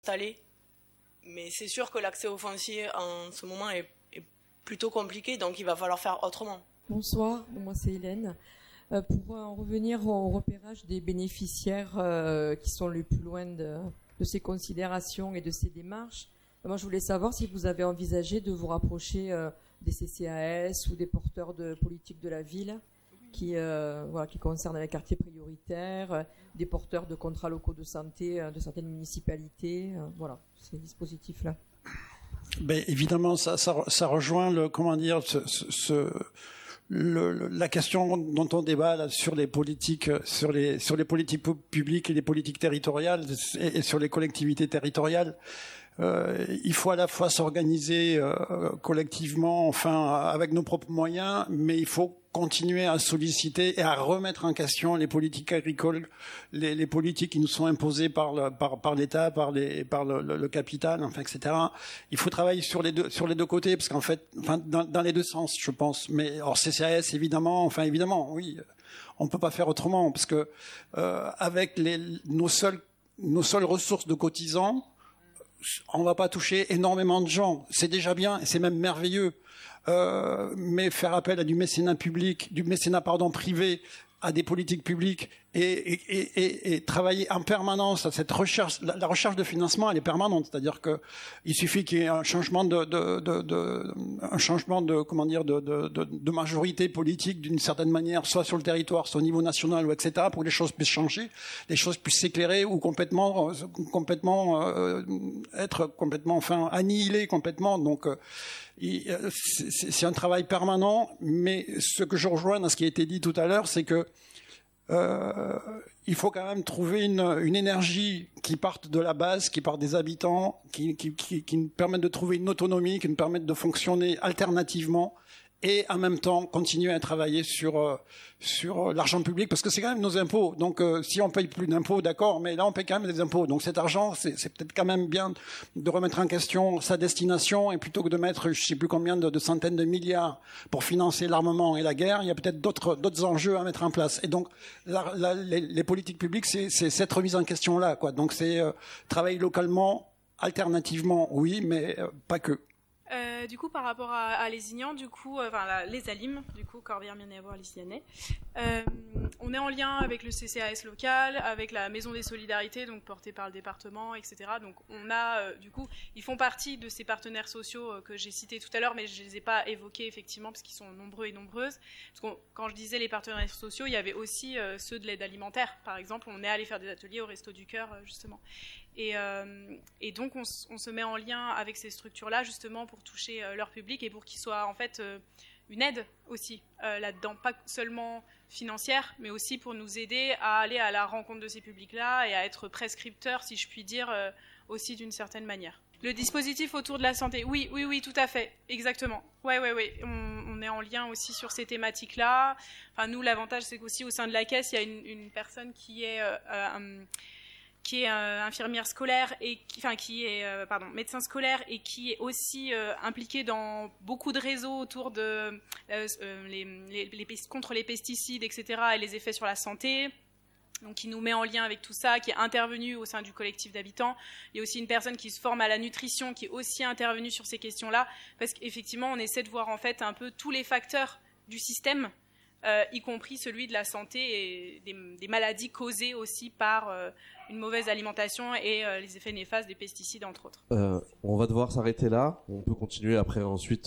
installés. Mais c'est sûr que l'accès au foncier en ce moment est plutôt compliqué, donc il va falloir faire autrement. Bonsoir, moi c'est Hélène. Pour en revenir au repérage des bénéficiaires qui sont les plus loin de ces considérations et de ces démarches, moi je voulais savoir si vous avez envisagé de vous rapprocher des CCAS ou des porteurs de politique de la ville qui concernent les quartiers prioritaires, des porteurs de contrats locaux de santé de certaines municipalités, ces dispositifs-là. Ben, évidemment, ça rejoint la question dont on débat là, sur les politiques publiques et les politiques territoriales et sur les collectivités territoriales. Il faut à la fois s'organiser collectivement, avec nos propres moyens, mais il faut continuer à solliciter et à remettre en question les politiques agricoles, les politiques qui nous sont imposées par l'État, par le capital, etc. Il faut travailler sur les deux côtés, parce qu'en fait, dans les deux sens, je pense. Mais hors CCAS, évidemment, oui, on peut pas faire autrement, parce que avec nos seules ressources de cotisants, on va pas toucher énormément de gens. C'est déjà bien, et c'est même merveilleux. Mais faire appel à du mécénat privé, à des politiques publiques et travailler en permanence à cette recherche. La recherche de financement, elle est permanente. C'est-à-dire que il suffit qu'il y ait un changement de majorité politique d'une certaine manière, soit sur le territoire, soit au niveau national, ou etc., pour que les choses puissent changer, les choses puissent s'éclairer ou être complètement, annihilées complètement. Donc, c'est un travail permanent, mais ce que je rejoins dans ce qui a été dit tout à l'heure, c'est que il faut quand même trouver une énergie qui parte de la base, qui part des habitants, qui nous permette de trouver une autonomie, qui nous permette de fonctionner alternativement, et en même temps continuer à travailler sur l'argent public, parce que c'est quand même nos impôts. Donc si on paye plus d'impôts, d'accord, mais là on paye quand même des impôts. Donc cet argent, c'est peut-être quand même bien de remettre en question sa destination, et plutôt que de mettre je sais plus combien de centaines de milliards pour financer l'armement et la guerre, il y a peut-être d'autres enjeux à mettre en place. Et donc les politiques publiques, c'est cette remise en question là, quoi. Donc c'est travailler localement, alternativement, oui, mais pas que. Du coup, par rapport à Lézignan, les ALIM, Corbière, Mirenevoire, Lisianais, on est en lien avec le CCAS local, avec la Maison des Solidarités, donc portée par le département, etc. Donc on a, ils font partie de ces partenaires sociaux que j'ai cités tout à l'heure, mais je ne les ai pas évoqués effectivement parce qu'ils sont nombreux et nombreuses. Parce que quand je disais les partenaires sociaux, il y avait aussi ceux de l'aide alimentaire, par exemple. On est allé faire des ateliers au Resto du Cœur, justement. Et donc on se met en lien avec ces structures-là justement pour toucher leur public et pour qu'ils soient en fait une aide aussi là-dedans, pas seulement financière, mais aussi pour nous aider à aller à la rencontre de ces publics-là et à être prescripteurs, si je puis dire, aussi d'une certaine manière. Le dispositif autour de la santé, oui, tout à fait, exactement. Ouais. On est en lien aussi sur ces thématiques-là. Enfin, nous, l'avantage, c'est qu'aussi au sein de la caisse, il y a une personne qui est infirmière scolaire médecin scolaire et qui est aussi impliquée dans beaucoup de réseaux autour de contre les pesticides, etc. et les effets sur la santé. Donc, qui nous met en lien avec tout ça, qui est intervenue au sein du collectif d'habitants. Il y a aussi une personne qui se forme à la nutrition, qui est aussi intervenue sur ces questions-là, parce qu'effectivement, on essaie de voir en fait un peu tous les facteurs du système, y compris celui de la santé et des maladies causées aussi par une mauvaise alimentation et les effets néfastes des pesticides, entre autres. On va devoir s'arrêter là. On peut continuer après ensuite